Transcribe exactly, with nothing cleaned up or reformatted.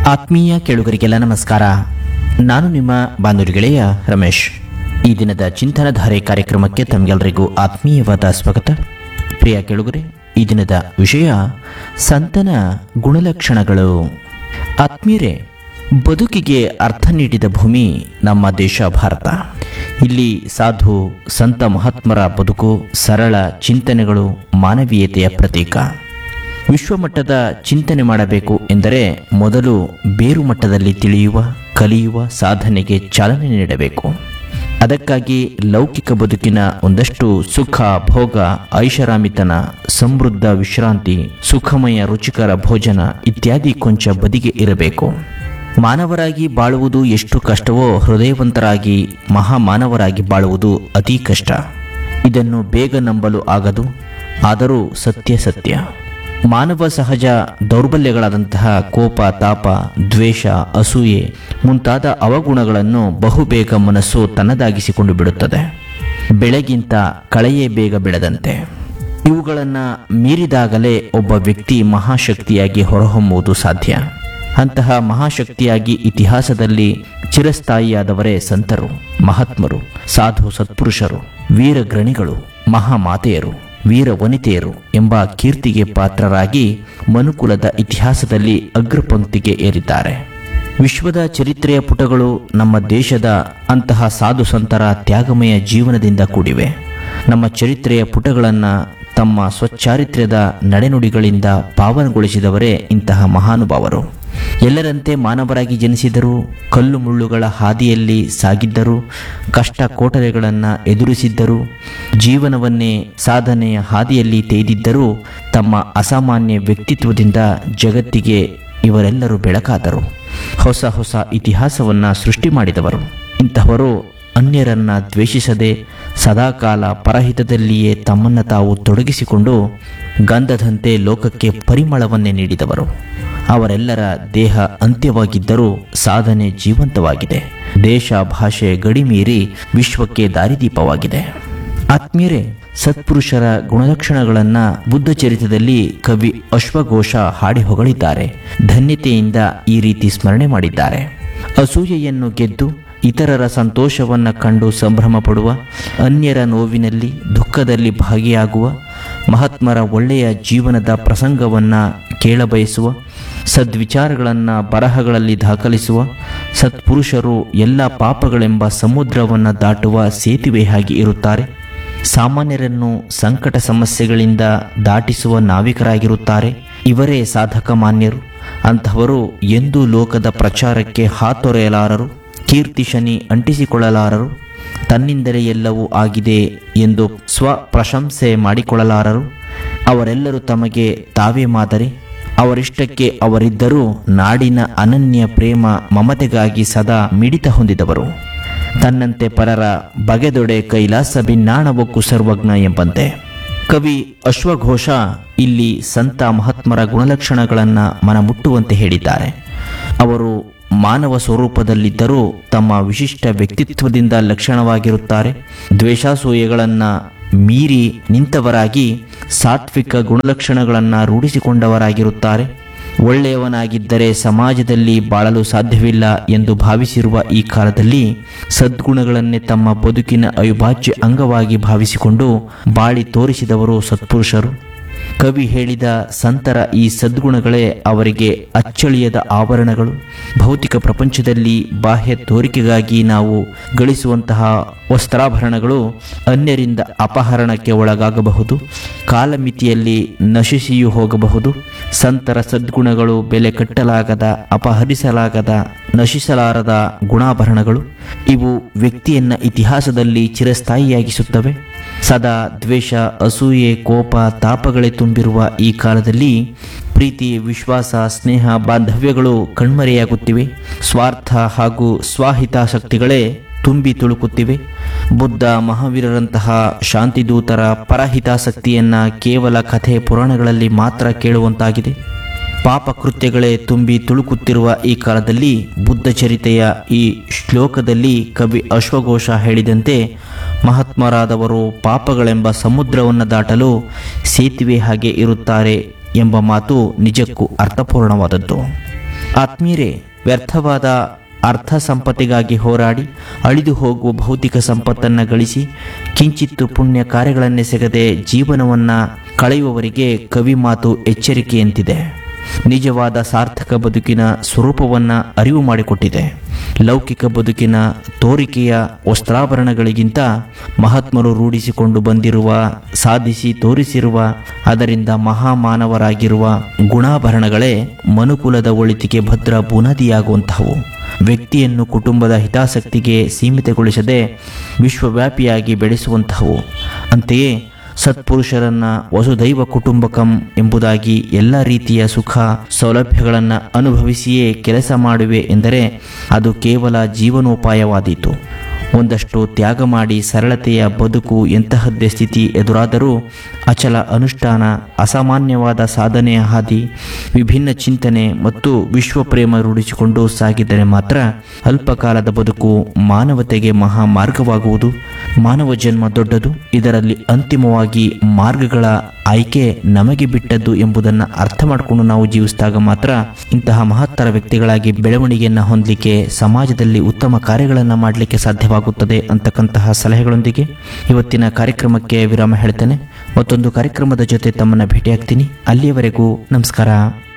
ಆತ್ಮೀಯ ಕೇಳುಗರಿಗೆಲ್ಲ ನಮಸ್ಕಾರ. ನಾನು ನಿಮ್ಮ ಬಾಂಧವ್ಯ ಗೆಳೆಯ ರಮೇಶ್. ಈ ದಿನದ ಚಿಂತನಧಾರೆ ಕಾರ್ಯಕ್ರಮಕ್ಕೆ ತಮಗೆಲ್ಲರಿಗೂ ಆತ್ಮೀಯವಾದ ಸ್ವಾಗತ. ಪ್ರಿಯ ಕೇಳುಗರೆ, ಈ ದಿನದ ವಿಷಯ ಸಂತನ ಗುಣಲಕ್ಷಣಗಳು. ಆತ್ಮೀಯರೇ, ಬದುಕಿಗೆ ಅರ್ಥ ನೀಡಿದ ಭೂಮಿ ನಮ್ಮ ದೇಶ ಭಾರತ. ಇಲ್ಲಿ ಸಾಧು ಸಂತ ಮಹಾತ್ಮರ ಬದುಕು, ಸರಳ ಚಿಂತನೆಗಳು ಮಾನವೀಯತೆಯ ಪ್ರತೀಕ. ವಿಶ್ವಮಟ್ಟದ ಚಿಂತನೆ ಮಾಡಬೇಕು ಎಂದರೆ ಮೊದಲು ಬೇರು ಮಟ್ಟದಲ್ಲಿ ತಿಳಿಯುವ, ಕಲಿಯುವ ಸಾಧನೆಗೆ ಚಾಲನೆ ನೀಡಬೇಕು. ಅದಕ್ಕಾಗಿ ಲೌಕಿಕ ಬದುಕಿನ ಒಂದಷ್ಟು ಸುಖ, ಭೋಗ, ಐಷಾರಾಮಿತನ, ಸಮೃದ್ಧ ವಿಶ್ರಾಂತಿ, ಸುಖಮಯ ರುಚಿಕರ ಭೋಜನ ಇತ್ಯಾದಿ ಕೊಂಚ ಬದಿಗೆ ಇರಬೇಕು. ಮಾನವರಾಗಿ ಬಾಳುವುದು ಎಷ್ಟು ಕಷ್ಟವೋ, ಹೃದಯವಂತರಾಗಿ ಮಹಾಮಾನವರಾಗಿ ಬಾಳುವುದು ಅತೀ ಕಷ್ಟ. ಇದನ್ನು ಬೇಗ ನಂಬಲು ಆಗದು, ಆದರೂ ಸತ್ಯ ಸತ್ಯ. ಮಾನವ ಸಹಜ ದೌರ್ಬಲ್ಯಗಳಾದಂತಹ ಕೋಪ, ತಾಪ, ದ್ವೇಷ, ಅಸೂಯೆ ಮುಂತಾದ ಅವಗುಣಗಳನ್ನು ಬಹುಬೇಗ ಮನಸ್ಸು ತನ್ನದಾಗಿಸಿಕೊಂಡು ಬಿಡುತ್ತದೆ. ಬೆಳೆಗಿಂತ ಕಳೆಯೇ ಬೇಗ ಬೆಳೆದಂತೆ. ಇವುಗಳನ್ನು ಮೀರಿದಾಗಲೇ ಒಬ್ಬ ವ್ಯಕ್ತಿ ಮಹಾಶಕ್ತಿಯಾಗಿ ಹೊರಹೊಮ್ಮುವುದು ಸಾಧ್ಯ. ಅಂತಹ ಮಹಾಶಕ್ತಿಯಾಗಿ ಇತಿಹಾಸದಲ್ಲಿ ಚಿರಸ್ಥಾಯಿಯಾದವರೇ ಸಂತರು, ಮಹಾತ್ಮರು, ಸಾಧು ಸತ್ಪುರುಷರು, ವೀರಗ್ರಣಿಗಳು, ಮಹಾಮಾತೆಯರು, ವೀರ ವನಿತೆಯರು ಎಂಬ ಕೀರ್ತಿಗೆ ಪಾತ್ರರಾಗಿ ಮನುಕುಲದ ಇತಿಹಾಸದಲ್ಲಿ ಅಗ್ರಪಂಕ್ತಿಗೆ ಏರಿದ್ದಾರೆ. ವಿಶ್ವದ ಚರಿತ್ರೆಯ ಪುಟಗಳು ನಮ್ಮ ದೇಶದ ಅಂತಹ ಸಾಧು ಸಂತರ ತ್ಯಾಗಮಯ ಜೀವನದಿಂದ ಕೂಡಿವೆ. ನಮ್ಮ ಚರಿತ್ರೆಯ ಪುಟಗಳನ್ನು ತಮ್ಮ ಸ್ವಚ್ಚಾರಿತ್ರ್ಯದ ನಡೆನುಡಿಗಳಿಂದ ಪಾವನಗೊಳಿಸಿದವರೇ ಇಂತಹ ಮಹಾನುಭಾವರು. ಎಲ್ಲರಂತೆ ಮಾನವರಾಗಿ ಜನಿಸಿದರು, ಕಲ್ಲು ಮುಳ್ಳುಗಳ ಹಾದಿಯಲ್ಲಿ ಸಾಗಿದ್ದರು, ಕಷ್ಟ ಕೋಟಲೆಗಳನ್ನು ಎದುರಿಸಿದ್ದರು, ಜೀವನವನ್ನೇ ಸಾಧನೆಯ ಹಾದಿಯಲ್ಲಿ ತೆಗೆದಿದ್ದರೂ ತಮ್ಮ ಅಸಾಮಾನ್ಯ ವ್ಯಕ್ತಿತ್ವದಿಂದ ಜಗತ್ತಿಗೆ ಇವರೆಲ್ಲರೂ ಬೆಳಕಾದರು. ಹೊಸ ಹೊಸ ಇತಿಹಾಸವನ್ನು ಸೃಷ್ಟಿ ಮಾಡಿದವರು. ಇಂತಹವರು ಅನ್ಯರನ್ನ ದ್ವೇಷಿಸದೆ ಸದಾಕಾಲ ಪರಹಿತದಲ್ಲಿಯೇ ತಮ್ಮನ್ನು ತಾವು ತೊಡಗಿಸಿಕೊಂಡು ಗಂಧದಂತೆ ಲೋಕಕ್ಕೆ ಪರಿಮಳವನ್ನೇ ನೀಡಿದವರು. ಅವರೆಲ್ಲರ ದೇಹ ಅಂತ್ಯವಾಗಿದ್ದರೂ ಸಾಧನೆ ಜೀವಂತವಾಗಿದೆ. ದೇಶ ಭಾಷೆ ಗಡಿಮೀರಿ ವಿಶ್ವಕ್ಕೆ ದಾರಿದೀಪವಾಗಿದೆ. ಆತ್ಮೀಯರೇ, ಸತ್ಪುರುಷರ ಗುಣಲಕ್ಷಣಗಳನ್ನು ಬುದ್ಧ ಚರಿತ್ರದಲ್ಲಿ ಕವಿ ಅಶ್ವಘೋಷ ಹಾಡಿ ಹೊಗಳಿದ್ದಾರೆ. ಧನ್ಯತೆಯಿಂದ ಈ ರೀತಿ ಸ್ಮರಣೆ ಮಾಡಿದ್ದಾರೆ. ಅಸೂಯೆಯನ್ನು ಗೆದ್ದು ಇತರರ ಸಂತೋಷವನ್ನು ಕಂಡು ಸಂಭ್ರಮ ಪಡುವ, ಅನ್ಯರ ನೋವಿನಲ್ಲಿ ದುಃಖದಲ್ಲಿ ಭಾಗಿಯಾಗುವ, ಮಹಾತ್ಮರ ಒಳ್ಳೆಯ ಜೀವನದ ಪ್ರಸಂಗವನ್ನು ಕೇಳಬಯಸುವ, ಸದ್ವಿಚಾರಗಳನ್ನು ಬರಹಗಳಲ್ಲಿ ದಾಖಲಿಸುವ ಸತ್ಪುರುಷರು ಎಲ್ಲ ಪಾಪಗಳೆಂಬ ಸಮುದ್ರವನ್ನು ದಾಟುವ ಸೇತುವೆಯಾಗಿ ಇರುತ್ತಾರೆ. ಸಾಮಾನ್ಯರನ್ನು ಸಂಕಟ ಸಮಸ್ಯೆಗಳಿಂದ ದಾಟಿಸುವ ನಾವಿಕರಾಗಿರುತ್ತಾರೆ. ಇವರೇ ಸಾಧಕ ಮಾನ್ಯರು. ಅಂತಹವರು ಎಂದೂ ಲೋಕದ ಪ್ರಚಾರಕ್ಕೆ ಹಾತೊರೆಯಲಾರರು, ಕೀರ್ತಿ ಶನಿ ಅಂಟಿಸಿಕೊಳ್ಳಲಾರರು, ತನ್ನಿಂದಲೇ ಎಲ್ಲವೂ ಆಗಿದೆ ಎಂದು ಸ್ವಪ್ರಶಂಸೆ ಮಾಡಿಕೊಳ್ಳಲಾರರು. ಅವರೆಲ್ಲರೂ ತಮಗೆ ತಾವೇ ಮಾದರಿ. ಅವರಿಷ್ಟಕ್ಕೆ ಅವರಿದ್ದರೂ ನಾಡಿನ ಅನನ್ಯ ಪ್ರೇಮ ಮಮತೆಗಾಗಿ ಸದಾ ಮಿಡಿತ ಹೊಂದಿದವರು. ತನ್ನಂತೆ ಪರರ ಬಗೆದೊಡೆ ಕೈಲಾಸ ಭಿನ್ನಾಣವಕ್ಕೂ ಸರ್ವಜ್ಞ ಎಂಬಂತೆ. ಕವಿ ಅಶ್ವಘೋಷ ಇಲ್ಲಿ ಸಂತ ಮಹಾತ್ಮರ ಗುಣಲಕ್ಷಣಗಳನ್ನು ಮನಮುಟ್ಟುವಂತೆ ಹೇಳಿದ್ದಾರೆ. ಅವರು ಮಾನವ ಸ್ವರೂಪದಲ್ಲಿದ್ದರೂ ತಮ್ಮ ವಿಶಿಷ್ಟ ವ್ಯಕ್ತಿತ್ವದಿಂದ ಲಕ್ಷಣವಾಗಿರುತ್ತಾರೆ. ದ್ವೇಷಾಸೂಯೆಗಳನ್ನು ಮೀರಿ ನಿಂತವರಾಗಿ ಸಾತ್ವಿಕ ಗುಣಲಕ್ಷಣಗಳನ್ನು ರೂಢಿಸಿಕೊಂಡವರಾಗಿರುತ್ತಾರೆ. ಒಳ್ಳೆಯವನಾಗಿದ್ದರೆ ಸಮಾಜದಲ್ಲಿ ಬಾಳಲು ಸಾಧ್ಯವಿಲ್ಲ ಎಂದು ಭಾವಿಸಿರುವ ಈ ಕಾಲದಲ್ಲಿ ಸದ್ಗುಣಗಳನ್ನೇ ತಮ್ಮ ಬದುಕಿನ ಅವಿಭಾಜ್ಯ ಅಂಗವಾಗಿ ಭಾವಿಸಿಕೊಂಡು ಬಾಳಿ ತೋರಿಸಿದವರು ಸತ್ಪುರುಷರು. ಕವಿ ಹೇಳಿದ ಸಂತರ ಈ ಸದ್ಗುಣಗಳೇ ಅವರಿಗೆ ಅಚ್ಚಳಿಯದ ಆಭರಣಗಳು. ಭೌತಿಕ ಪ್ರಪಂಚದಲ್ಲಿ ಬಾಹ್ಯ ತೋರಿಕೆಗಾಗಿ ನಾವು ಗಳಿಸುವಂತಹ ವಸ್ತ್ರಾಭರಣಗಳು ಅನ್ಯರಿಂದ ಅಪಹರಣಕ್ಕೆ ಒಳಗಾಗಬಹುದು, ಕಾಲಮಿತಿಯಲ್ಲಿ ನಶಿಸಿಯೂ ಹೋಗಬಹುದು. ಸಂತರ ಸದ್ಗುಣಗಳು ಬೆಲೆ ಕಟ್ಟಲಾಗದ, ಅಪಹರಿಸಲಾಗದ, ನಶಿಸಲಾರದ ಗುಣಾಭರಣಗಳು. ಇವು ವ್ಯಕ್ತಿಯನ್ನ ಇತಿಹಾಸದಲ್ಲಿ ಚಿರಸ್ಥಾಯಿಯಾಗಿಸುತ್ತವೆ. ಸದಾ ದ್ವೇಷ, ಅಸೂಯೆ, ಕೋಪ, ತಾಪಗಳೇ ತುಂಬಿರುವ ಈ ಕಾಲದಲ್ಲಿ ಪ್ರೀತಿ, ವಿಶ್ವಾಸ, ಸ್ನೇಹ, ಬಾಂಧವ್ಯಗಳು ಕಣ್ಮರೆಯಾಗುತ್ತಿವೆ. ಸ್ವಾರ್ಥ ಹಾಗೂ ಸ್ವಹಿತಾಸಕ್ತಿಗಳೇ ತುಂಬಿ ತುಳುಕುತ್ತಿವೆ. ಬುದ್ಧ, ಮಹಾವೀರರಂತಹ ಶಾಂತಿದೂತರ ಪರಹಿತಾಸಕ್ತಿಯನ್ನ ಕೇವಲ ಕಥೆ ಪುರಾಣಗಳಲ್ಲಿ ಮಾತ್ರ ಕೇಳುವಂತಾಗಿದೆ. ಪಾಪಕೃತ್ಯಗಳೇ ತುಂಬಿ ತುಳುಕುತ್ತಿರುವ ಈ ಕಾಲದಲ್ಲಿ ಬುದ್ಧ ಚರಿತೆಯ ಈ ಶ್ಲೋಕದಲ್ಲಿ ಕವಿ ಅಶ್ವಘೋಷ ಹೇಳಿದಂತೆ ಮಹಾತ್ಮರಾದವರು ಪಾಪಗಳೆಂಬ ಸಮುದ್ರವನ್ನು ದಾಟಲು ಸೇತುವೆ ಹಾಗೆ ಇರುತ್ತಾರೆ ಎಂಬ ಮಾತು ನಿಜಕ್ಕೂ ಅರ್ಥಪೂರ್ಣವಾದದ್ದು. ಆತ್ಮೀಯರೇ, ವ್ಯರ್ಥವಾದ ಅರ್ಥ ಸಂಪತ್ತಿಗಾಗಿ ಹೋರಾಡಿ ಅಳಿದು ಹೋಗುವ ಭೌತಿಕ ಸಂಪತ್ತನ್ನು ಗಳಿಸಿ ಕಿಂಚಿತ್ತು ಪುಣ್ಯ ಕಾರ್ಯಗಳನ್ನೆಸಗದೆ ಜೀವನವನ್ನು ಕಳೆಯುವವರಿಗೆ ಕವಿ ಮಾತು ಎಚ್ಚರಿಕೆಯಂತಿದೆ. ನಿಜವಾದ ಸಾರ್ಥಕ ಬದುಕಿನ ಸ್ವರೂಪವನ್ನು ಅರಿವು ಮಾಡಿಕೊಟ್ಟಿದೆ. ಲೌಕಿಕ ಬದುಕಿನ ತೋರಿಕೆಯ ವಸ್ತ್ರಾಭರಣಗಳಿಗಿಂತ ಮಹಾತ್ಮರು ರೂಢಿಸಿಕೊಂಡು ಬಂದಿರುವ, ಸಾಧಿಸಿ ತೋರಿಸಿರುವ, ಅದರಿಂದ ಮಹಾಮಾನವರಾಗಿರುವ ಗುಣಾಭರಣಗಳೇ ಮನುಕುಲದ ಒಳಿತಿಗೆ ಭದ್ರ ಬುನಾದಿಯಾಗುವಂತಹವು. ವ್ಯಕ್ತಿಯನ್ನು ಕುಟುಂಬದ ಹಿತಾಸಕ್ತಿಗೆ ಸೀಮಿತಗೊಳಿಸದೆ ವಿಶ್ವವ್ಯಾಪಿಯಾಗಿ ಬೆಳೆಸುವಂತಹವು. ಅಂತೆಯೇ ಸತ್ಪುರುಷರನ್ನ ವಸುದೈವ ಕುಟುಂಬಕಂ ಎಂಬುದಾಗಿ ಎಲ್ಲ ರೀತಿಯ ಸುಖ ಸೌಲಭ್ಯಗಳನ್ನು ಅನುಭವಿಸಿಯೇ ಕೆಲಸ ಮಾಡುವೆ ಎಂದರೆ ಅದು ಕೇವಲ ಜೀವನೋಪಾಯವಾದೀತು. ಒಂದಷ್ಟು ತ್ಯಾಗ ಮಾಡಿ ಸರಳತೆಯ ಬದುಕು ಎಂತಹದ್ದೇ ಸ್ಥಿತಿ ಎದುರಾದರೂ ಅಚಲ ಅನುಷ್ಠಾನ, ಅಸಾಮಾನ್ಯವಾದ ಸಾಧನೆಯ ಹಾದಿ, ವಿಭಿನ್ನ ಚಿಂತನೆ ಮತ್ತು ವಿಶ್ವಪ್ರೇಮ ರೂಢಿಸಿಕೊಂಡು ಸಾಗಿದರೆ ಮಾತ್ರ ಅಲ್ಪಕಾಲದ ಬದುಕು ಮಾನವತೆಗೆ ಮಹಾ ಮಾರ್ಗವಾಗುವುದು. ಮಾನವ ಜನ್ಮ ದೊಡ್ಡದು, ಇದರಲ್ಲಿ ಅಂತಿಮವಾಗಿ ಮಾರ್ಗಗಳ ಆಯ್ಕೆ ನಮಗೆ ಬಿಟ್ಟದ್ದು ಎಂಬುದನ್ನು ಅರ್ಥ ಮಾಡಿಕೊಂಡು ನಾವು ಜೀವಿಸಿದಾಗ ಮಾತ್ರ ಇಂತಹ ಮಹತ್ತರ ವ್ಯಕ್ತಿಗಳಾಗಿ ಬೆಳವಣಿಗೆಯನ್ನು ಹೊಂದಲಿಕ್ಕೆ, ಸಮಾಜದಲ್ಲಿ ಉತ್ತಮ ಕಾರ್ಯಗಳನ್ನು ಮಾಡಲಿಕ್ಕೆ ಸಾಧ್ಯವಾಗುತ್ತದೆ ಅಂತಕ್ಕಂತಹ ಸಲಹೆಗಳೊಂದಿಗೆ ಇವತ್ತಿನ ಕಾರ್ಯಕ್ರಮಕ್ಕೆ ವಿರಾಮ ಹೇಳ್ತೇನೆ. ಮತ್ತೊಂದು ಕಾರ್ಯಕ್ರಮದ ಜೊತೆ ತಮ್ಮನ್ನು ಭೇಟಿಯಾಗ್ತೀನಿ. ಅಲ್ಲಿಯವರೆಗೂ ನಮಸ್ಕಾರ.